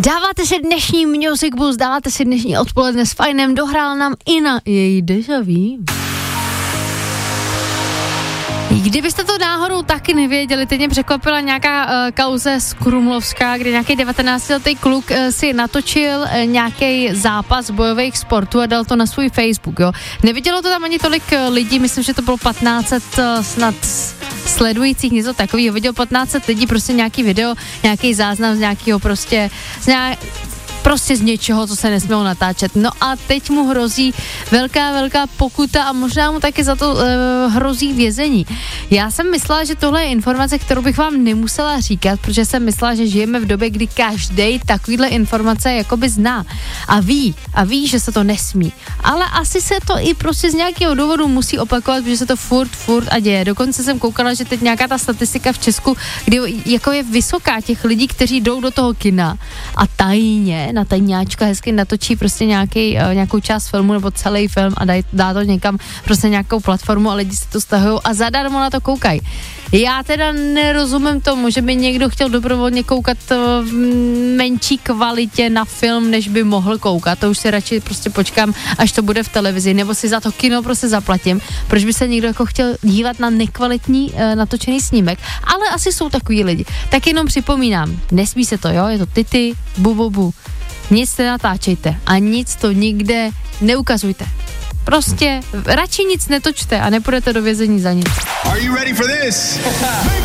Dáváte si dnešní Music Boost, dáváte si dnešní odpoledne s Fajnem, dohrál nám i na její déjà vu. Kdybyste to náhodou taky nevěděli, teď mě překvapila nějaká kauze z Krumlovska, kde nějaký 19letý kluk si natočil nějaký zápas bojových sportů a dal to na svůj Facebook, jo. Nevidělo to tam ani tolik lidí, myslím, že to bylo 1500 snad sledujících, něco takového. Viděl 1500 lidí, prostě nějaký video, nějaký záznam z nějakého prostě z něčeho, co se nesmělo natáčet. No a teď mu hrozí velká pokuta a možná mu taky za to hrozí vězení. Já jsem myslela, že tohle je informace, kterou bych vám nemusela říkat, protože jsem myslela, že žijeme v době, kdy každej takovýhle informace jakoby zná a ví, že se to nesmí. Ale asi se to i prostě z nějakého důvodu musí opakovat, protože se to furt a děje. Dokonce jsem koukala, že teď nějaká ta statistika v Česku, kdy jako je vysoká těch lidí, kteří jdou do toho kina a tajně na tajňáčka hezky natočí prostě nějakou část filmu nebo celý film a dá to někam prostě nějakou platformu a lidi si to stahujou a zadarmo na to koukají. Já teda nerozumím tomu, že by někdo chtěl dobrovolně koukat v menší kvalitě na film, než by mohl koukat. To už si radši prostě počkám, až to bude v televizi, nebo si za to kino prostě zaplatím. Proč by se někdo jako chtěl dívat na nekvalitní natočený snímek? Ale asi jsou takový lidi. Tak jenom připomínám, nesmí se to, jo? Je to tity, bu. Nic nenatáčejte a nic to nikde neukazujte. Prostě radši nic netočte a nepůjdete do vězení za nic.